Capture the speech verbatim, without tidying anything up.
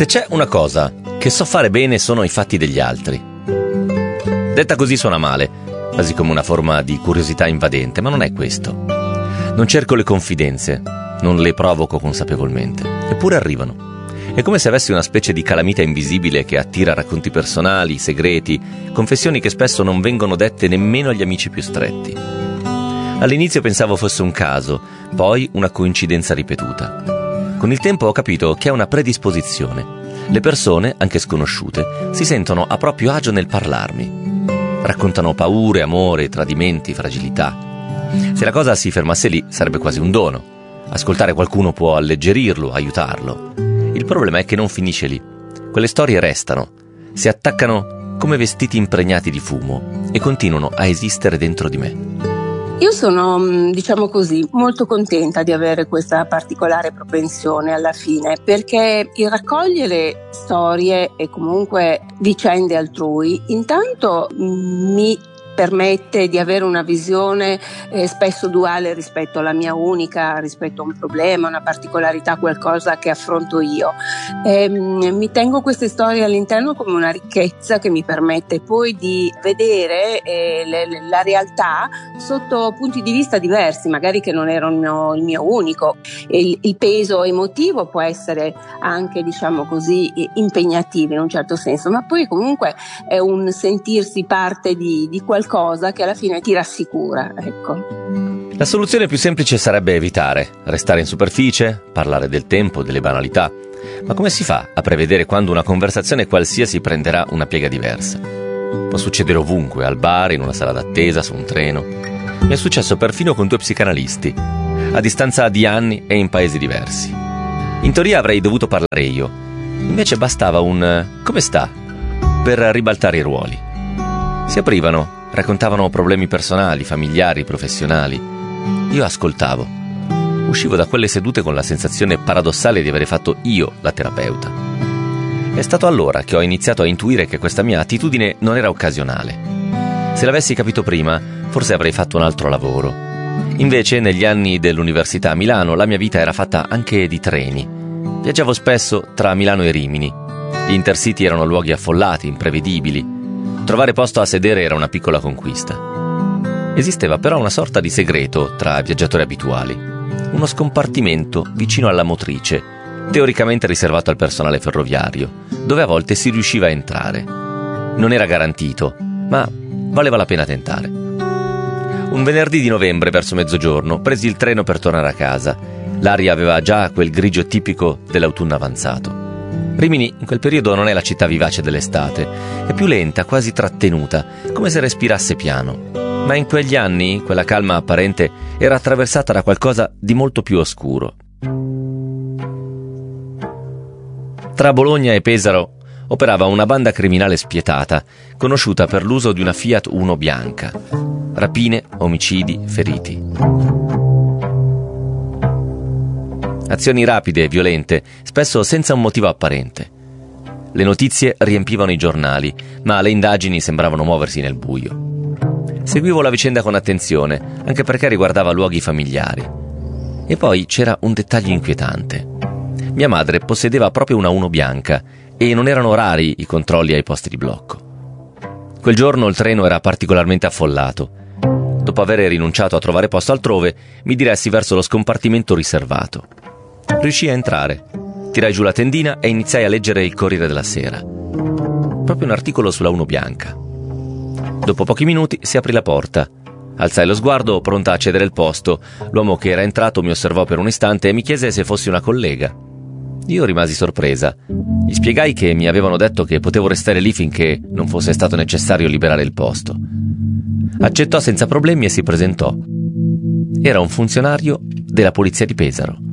Se c'è una cosa che so fare bene sono i fatti degli altri. Detta così suona male, quasi come una forma di curiosità invadente, ma non è questo. Non cerco le confidenze, non le provoco consapevolmente, eppure arrivano. È come se avessi una specie di calamita invisibile che attira racconti personali, segreti, confessioni che spesso non vengono dette nemmeno agli amici più stretti. All'inizio pensavo fosse un caso, poi una coincidenza ripetuta. Con il tempo ho capito che è una predisposizione. Le persone, anche sconosciute, si sentono a proprio agio nel parlarmi. Raccontano paure, amore, tradimenti, fragilità. Se la cosa si fermasse lì, sarebbe quasi un dono. Ascoltare qualcuno può alleggerirlo, aiutarlo. Il problema è che non finisce lì. Quelle storie restano, si attaccano come vestiti impregnati di fumo e continuano a esistere dentro di me. Io sono, diciamo così, molto contenta di avere questa particolare propensione alla fine, perché il raccogliere storie e comunque vicende altrui, intanto mi permette di avere una visione eh, spesso duale rispetto alla mia unica, rispetto a un problema, una particolarità, qualcosa che affronto io. E, mh, mi tengo queste storie all'interno come una ricchezza che mi permette poi di vedere eh, le, le, la realtà sotto punti di vista diversi, magari che non erano il mio unico. Il, il peso emotivo può essere anche, diciamo così, impegnativo in un certo senso, ma poi comunque è un sentirsi parte di, di qualcosa cosa che alla fine ti rassicura, ecco. La soluzione più semplice sarebbe evitare, restare in superficie, parlare del tempo, delle banalità. Ma come si fa a prevedere quando una conversazione qualsiasi prenderà una piega diversa? Può succedere ovunque, al bar, in una sala d'attesa, su un treno. Mi è successo perfino con due psicanalisti, a distanza di anni e in paesi diversi. In teoria avrei dovuto parlare io, invece bastava un "come sta?" per ribaltare i ruoli. Si aprivano, raccontavano problemi personali, familiari, professionali. Io ascoltavo. Uscivo da quelle sedute con la sensazione paradossale di avere fatto io la terapeuta. È stato allora che ho iniziato a intuire che questa mia attitudine non era occasionale. Se l'avessi capito prima, forse avrei fatto un altro lavoro. Invece, negli anni dell'università a Milano, la mia vita era fatta anche di treni. Viaggiavo spesso tra Milano e Rimini. Gli intercity erano luoghi affollati, imprevedibili. Trovare posto a sedere era una piccola conquista. Esisteva però una sorta di segreto tra viaggiatori abituali. Uno scompartimento vicino alla motrice, teoricamente riservato al personale ferroviario, dove a volte si riusciva a entrare. Non era garantito, ma valeva la pena tentare. Un venerdì di novembre, verso mezzogiorno, presi il treno per tornare a casa. L'aria aveva già quel grigio tipico dell'autunno avanzato. Rimini in quel periodo non è la città vivace dell'estate, è più lenta, quasi trattenuta, come se respirasse piano. Ma in quegli anni quella calma apparente era attraversata da qualcosa di molto più oscuro. Tra Bologna e Pesaro operava una banda criminale spietata, conosciuta per l'uso di una Fiat Uno bianca. Rapine, omicidi, feriti. Azioni rapide e violente, spesso senza un motivo apparente. Le notizie riempivano i giornali, ma le indagini sembravano muoversi nel buio. Seguivo la vicenda con attenzione, anche perché riguardava luoghi familiari. E poi c'era un dettaglio inquietante. Mia madre possedeva proprio una Uno bianca e non erano rari i controlli ai posti di blocco. Quel giorno il treno era particolarmente affollato. Dopo aver rinunciato a trovare posto altrove, mi diressi verso lo scompartimento riservato. Riuscii a entrare, tirai giù la tendina e iniziai a leggere il Corriere della Sera. Proprio un articolo sulla Uno bianca. Dopo pochi minuti si aprì la porta. Alzai lo sguardo, pronta a cedere il posto. L'uomo che era entrato mi osservò per un istante e mi chiese se fossi una collega. Io rimasi sorpresa. Gli spiegai che mi avevano detto che potevo restare lì finché non fosse stato necessario liberare il posto. Accettò senza problemi e si presentò. Era un funzionario della polizia di Pesaro.